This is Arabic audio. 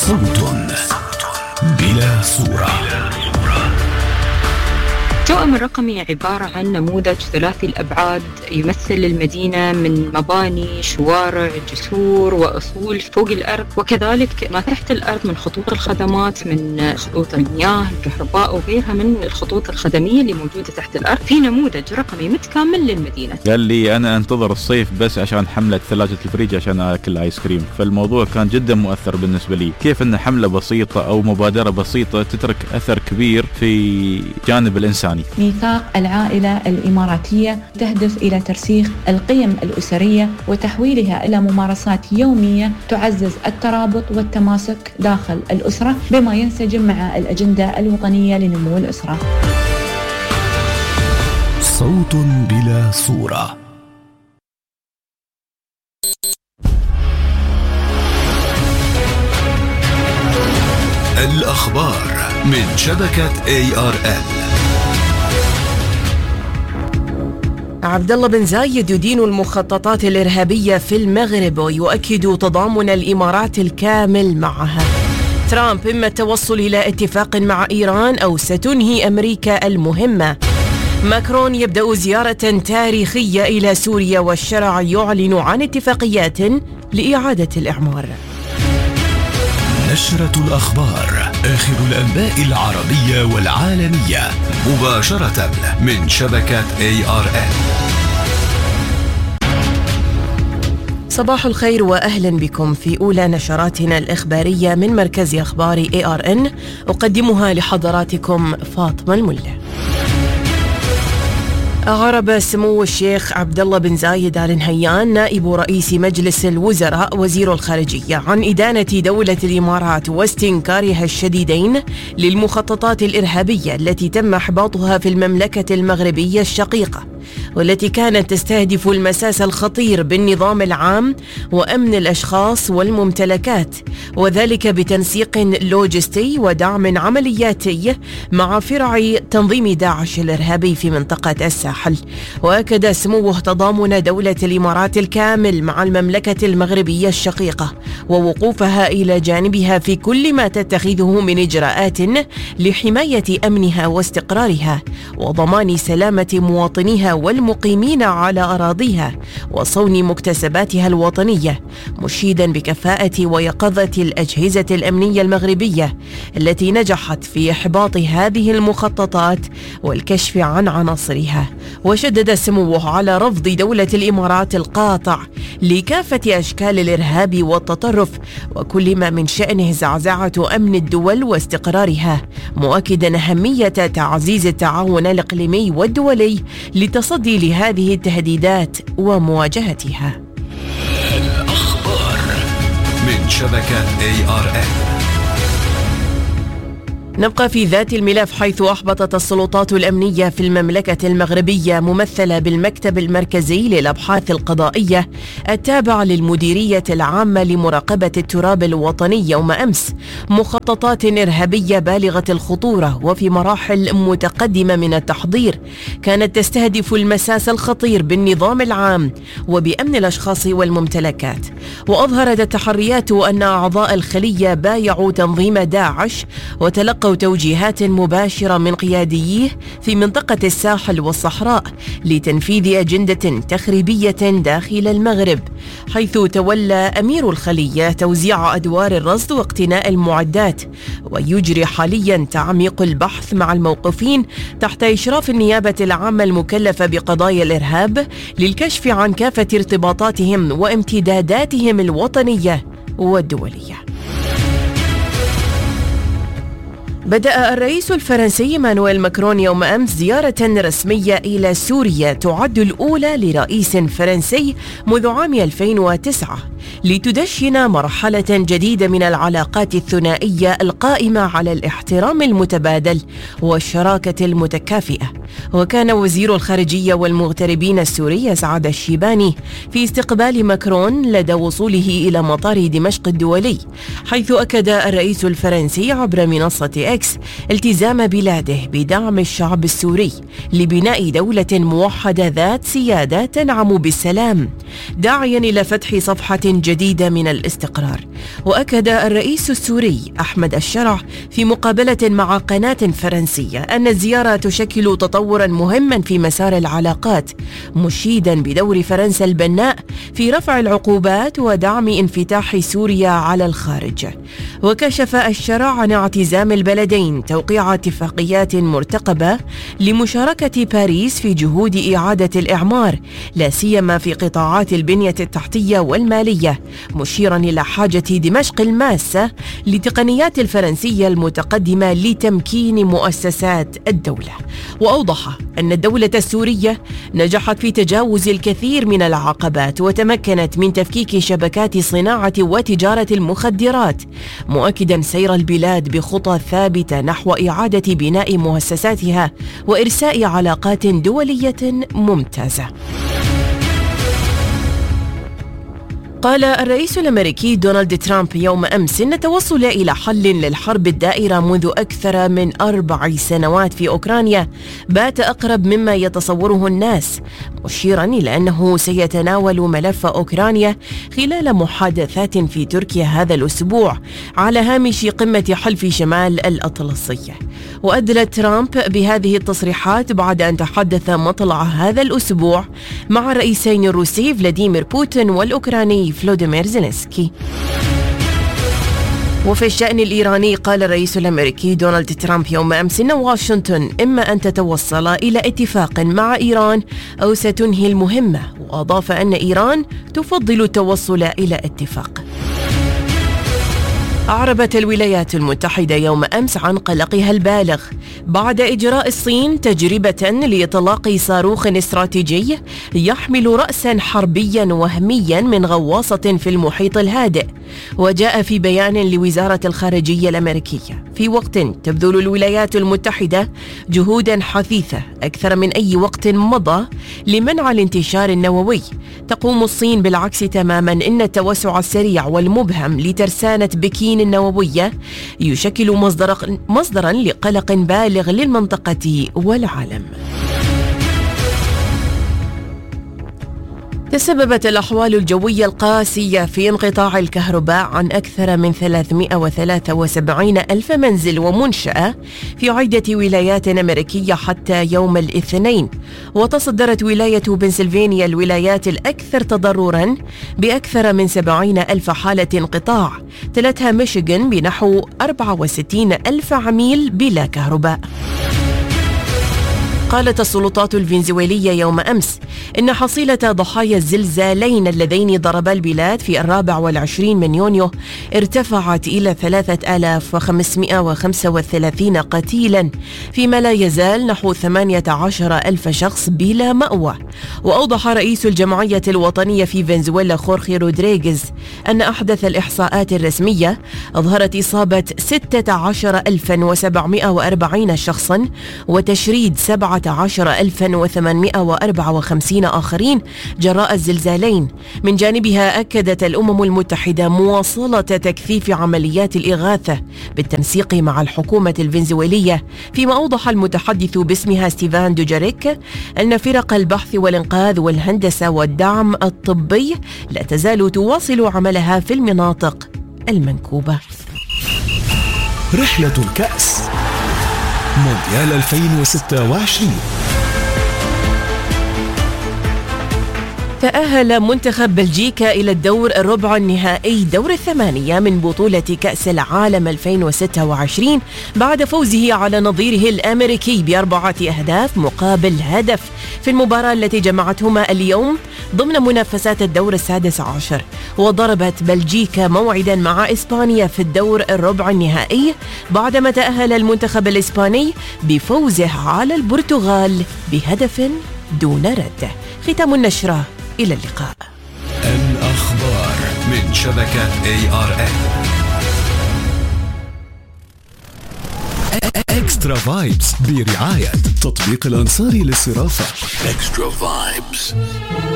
صوت بلا صورة. التوأم الرقمي عبارة عن نموذج ثلاثي الأبعاد يمثل المدينة من مباني، شوارع، جسور وأصول فوق الأرض، وكذلك ما تحت الأرض من خطوط الخدمات، من خطوط المياه، الكهرباء وغيرها من الخطوط الخدمية اللي موجودة تحت الأرض، في نموذج رقمي متكامل للمدينة. قال لي أنا أنتظر الصيف بس عشان حملة ثلاجة الفريج عشان أكل آيس كريم، فالموضوع كان جدا مؤثر بالنسبة لي. كيف أن حملة بسيطة أو مبادرة بسيطة تترك أثر كبير في جانب الإنساني. ميثاق العائلة الإماراتية تهدف إلى ترسيخ القيم الأسرية وتحويلها إلى ممارسات يومية تعزز الترابط والتماسك داخل الأسرة بما ينسجم مع الأجندة الوطنية لنمو الأسرة. صوت بلا صورة. الأخبار من شبكة ARN. عبد الله بن زايد يدين المخططات الإرهابية في المغرب ويؤكد تضامن الإمارات الكامل معها. ترامب إما التوصل إلى اتفاق مع إيران أو ستنهي أمريكا المهمة. ماكرون يبدأ زيارة تاريخية إلى سوريا والشرع يعلن عن اتفاقيات لإعادة الإعمار. نشرة الأخبار، آخر الأنباء العربية والعالمية مباشرة من شبكة ARN. صباح الخير وأهلا بكم في أولى نشراتنا الإخبارية من مركز أخبار ARN، أقدمها لحضراتكم فاطمة الملا. أعرب سمو الشيخ عبد الله بن زايد آل نهيان نائب رئيس مجلس الوزراء وزير الخارجية عن إدانة دولة الإمارات واستنكارها الشديدين للمخططات الإرهابية التي تم إحباطها في المملكة المغربية الشقيقة، والتي كانت تستهدف المساس الخطير بالنظام العام وأمن الأشخاص والممتلكات، وذلك بتنسيق لوجستي ودعم عملياتي مع فرع تنظيم داعش الإرهابي في منطقة الساحل. وأكد سموه تضامن دولة الإمارات الكامل مع المملكة المغربية الشقيقة ووقوفها إلى جانبها في كل ما تتخذه من إجراءات لحماية أمنها واستقرارها وضمان سلامة مواطنيها والمقيمين على أراضيها وصون مكتسباتها الوطنية، مشيدا بكفاءة ويقظة الأجهزة الأمنية المغربية التي نجحت في إحباط هذه المخططات والكشف عن عناصرها. وشدد سموه على رفض دولة الإمارات القاطع لكافة أشكال الإرهاب والتطرف وكل ما من شأنه زعزعة أمن الدول واستقرارها، مؤكدا أهمية تعزيز التعاون الإقليمي والدولي للتصدي لهذه التهديدات ومواجهتها. الأخبار من شبكة ARN. نبقى في ذات الملف، حيث أحبطت السلطات الأمنية في المملكة المغربية ممثلة بالمكتب المركزي للأبحاث القضائية التابع للمديرية العامة لمراقبة التراب الوطني يوم أمس مخططات إرهابية بالغة الخطورة وفي مراحل متقدمة من التحضير، كانت تستهدف المساس الخطير بالنظام العام وبأمن الأشخاص والممتلكات. وأظهرت التحريات أن أعضاء الخلية بايعوا تنظيم داعش وتلقوا توجيهات مباشرة من قياديه في منطقة الساحل والصحراء لتنفيذ أجندة تخريبية داخل المغرب، حيث تولى أمير الخلية توزيع أدوار الرصد واقتناء المعدات، ويجري حاليا تعميق البحث مع الموقوفين تحت إشراف النيابة العامة المكلفة بقضايا الإرهاب للكشف عن كافة ارتباطاتهم وامتداداتهم الوطنية والدولية. بدأ الرئيس الفرنسي مانويل ماكرون يوم أمس زيارة رسمية إلى سوريا تعد الأولى لرئيس فرنسي منذ عام 2009 لتدشن مرحلة جديدة من العلاقات الثنائية القائمة على الاحترام المتبادل والشراكة المتكافئة. وكان وزير الخارجية والمغتربين السوري سعد الشيباني في استقبال ماكرون لدى وصوله إلى مطار دمشق الدولي، حيث أكد الرئيس الفرنسي عبر منصة إكس التزام بلاده بدعم الشعب السوري لبناء دولة موحدة ذات سيادة تنعم بالسلام، داعيا إلى فتح صفحة جديدة من الاستقرار. وأكد الرئيس السوري أحمد الشرع في مقابلة مع قناة فرنسية أن الزيارة تشكل تطورا مهما في مسار العلاقات، مشيدا بدور فرنسا البناء في رفع العقوبات ودعم انفتاح سوريا على الخارج. وكشف الشرع عن اعتزام البلدين توقيع اتفاقيات مرتقبة لمشاركة باريس في جهود إعادة الإعمار، لا سيما في قطاعات البنية التحتية والمالية، مشيرا إلى حاجة دمشق الماسة لتقنيات الفرنسية المتقدمة لتمكين مؤسسات الدولة. وأوضح أن الدولة السورية نجحت في تجاوز الكثير من العقبات وتمكنت من تفكيك شبكات صناعة وتجارة المخدرات، مؤكدا سير البلاد بخطى ثابتة نحو إعادة بناء مؤسساتها وإرساء علاقات دولية ممتازة. قال الرئيس الأمريكي دونالد ترامب يوم أمس إن التوصل إلى حل للحرب الدائرة منذ أكثر من 4 سنوات في أوكرانيا بات أقرب مما يتصوره الناس، مشيرا إلى أنه سيتناول ملف أوكرانيا خلال محادثات في تركيا هذا الأسبوع على هامش قمة حلف شمال الأطلسي. وأدلى ترامب بهذه التصريحات بعد أن تحدث مطلع هذا الأسبوع مع الرئيسين الروسي فلاديمير بوتين والأوكراني فلوديمير زيلينسكي. وفي الشأن الإيراني قال الرئيس الأمريكي دونالد ترامب يوم أمس إن واشنطن إما أن تتوصل إلى اتفاق مع إيران أو ستنهي المهمة، وأضاف أن إيران تفضل التوصل إلى اتفاق. أعربت الولايات المتحدة يوم أمس عن قلقها البالغ بعد إجراء الصين تجربة لإطلاق صاروخ استراتيجي يحمل رأسا حربيا وهميا من غواصة في المحيط الهادئ. وجاء في بيان لوزارة الخارجية الأمريكية في وقت تبذل الولايات المتحدة جهودا حثيثة أكثر من أي وقت مضى لمنع الانتشار النووي، تقوم الصين بالعكس تماما إن التوسع السريع والمبهم لترسانة بكين النووية يشكل مصدرا لقلق بالغ للمنطقة والعالم. تسببت الأحوال الجوية القاسية في انقطاع الكهرباء عن أكثر من 373 ألف منزل ومنشأة في عدة ولايات أمريكية حتى يوم الاثنين. وتصدرت ولاية بنسلفانيا الولايات الأكثر تضرراً بأكثر من 70 ألف حالة انقطاع، تلتها ميشيغان بنحو 64 ألف عميل بلا كهرباء. قالت السلطات الفنزويلية يوم أمس إن حصيلة ضحايا الزلزالين اللذين ضربا البلاد في 24 من يونيو ارتفعت إلى 3535 قتيلا، فيما لا يزال نحو 18 ألف شخص بلا مأوى. وأوضح رئيس الجمعية الوطنية في فنزويلا خورخي رودريغيز أن أحدث الإحصاءات الرسمية أظهرت إصابة 16740 شخصا وتشريد 17854 آخرين جراء الزلزالين. من جانبها أكدت الأمم المتحدة مواصلة تكثيف عمليات الإغاثة بالتنسيق مع الحكومة الفنزويلية، فيما أوضح المتحدث باسمها ستيفان دوجاريك أن فرق البحث والإنقاذ والهندسة والدعم الطبي لا تزال تواصل عملها في المناطق المنكوبة. رحلة الكأس مونديال 2026. تأهل منتخب بلجيكا إلى الدور الربع النهائي دور 8 من بطولة كأس العالم 2026 بعد فوزه على نظيره الأمريكي ب4 أهداف مقابل هدف في المباراة التي جمعتهما اليوم ضمن منافسات الدور 16. وضربت بلجيكا موعدا مع إسبانيا في الدور الربع النهائي بعدما تأهل المنتخب الإسباني بفوزه على البرتغال بهدف دون رد. ختام النشرة، إلى اللقاء. الأخبار من شبكة ARN. إكسترا فايبس برعاية تطبيق الأنصاري للصرافة. إكسترا فايبس.